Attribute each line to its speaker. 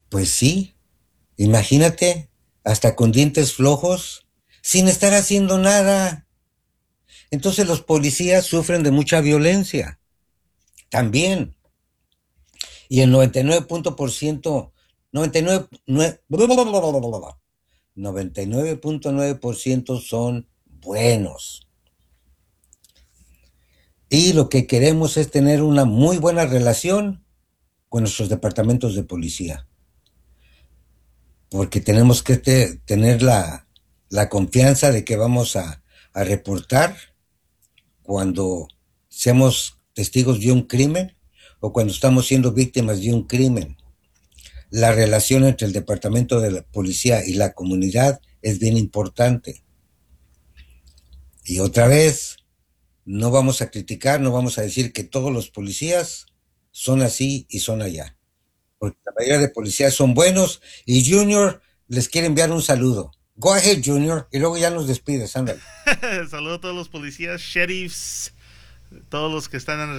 Speaker 1: Pues sí, imagínate, hasta con dientes flojos, sin estar haciendo nada. Entonces los policías sufren de mucha violencia, también. Y el 99%, 99.9% son buenos. Y lo que queremos es tener una muy buena relación con nuestros departamentos de policía, porque tenemos que tener la confianza de que vamos a reportar cuando seamos testigos de un crimen o cuando estamos siendo víctimas de un crimen. La relación entre el departamento de la policía y la comunidad es bien importante. Y otra vez, no vamos a criticar, no vamos a decir que todos los policías son así y son allá. Porque la mayoría de policías son buenos y Junior les quiere enviar un saludo. Go ahead, Junior, y luego ya nos despides, ándale.
Speaker 2: Saludo a todos los policías, sheriffs, todos los que están en